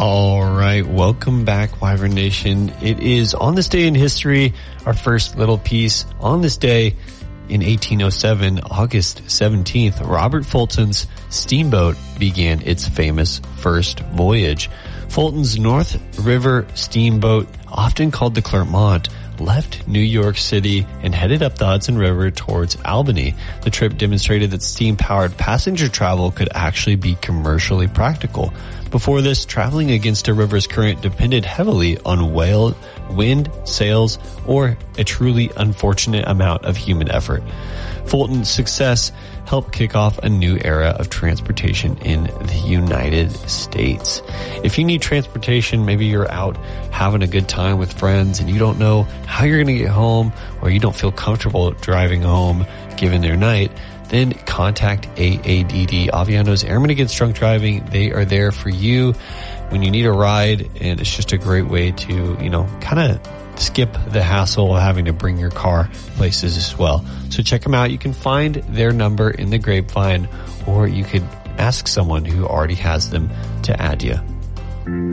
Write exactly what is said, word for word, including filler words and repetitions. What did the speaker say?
All right, welcome back, Wyvern Nation. It is on this day in history, our first little piece. On this day in eighteen oh seven, August seventeenth, Robert Fulton's steamboat began its famous first voyage. Fulton's North River steamboat, often called the Clermont, left New York City and headed up the Hudson River towards Albany. The trip demonstrated that steam-powered passenger travel could actually be commercially practical. Before this, traveling against a river's current depended heavily on whale, wind, sails, or a truly unfortunate amount of human effort. Fulton's success helped kick off a new era of transportation in the United States. If you need transportation, maybe you're out having a good time with friends and you don't know how you're going to get home, or you don't feel comfortable driving home given their night, then contact A A D D, Aviano's Airmen Against Drunk Driving. They are there for you when you need a ride, and it's just a great way to, you know, kind of skip the hassle of having to bring your car places as well. So check them out. You can find their number in the grapevine, or you could ask someone who already has them to add you.